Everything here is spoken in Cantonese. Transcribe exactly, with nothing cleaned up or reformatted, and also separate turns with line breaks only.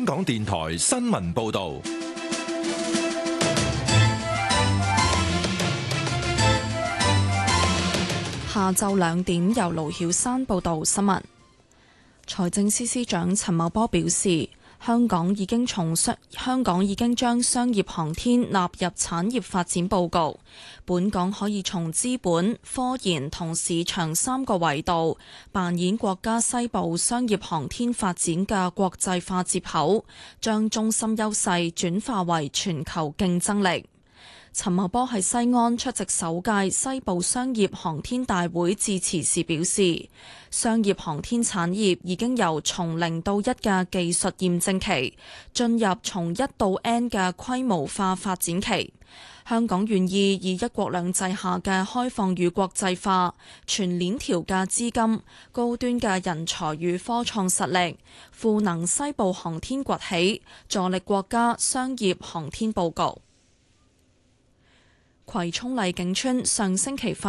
香港電台新聞報道。
下晝兩點，由盧曉山報道新聞。財政司司長陳茂波表示，香港已經從商香港已經將商業航天納入產業發展報告，本港可以從資本、科研同市場三個維度扮演國家西部商業航天發展嘅國際化接口，將中心優勢轉化為全球競爭力。陳茂波喺西安出席首屆西部商業航天大會致辭時表示，商業航天產業已經由從零到一嘅技術驗證期，進入從一到 N 嘅規模化發展期。香港願意以一國兩制下嘅開放與國際化，全鏈條嘅資金、高端嘅人才與科創實力，賦能西部航天崛起，助力國家商業航天佈局。葵涌麗景村上星期發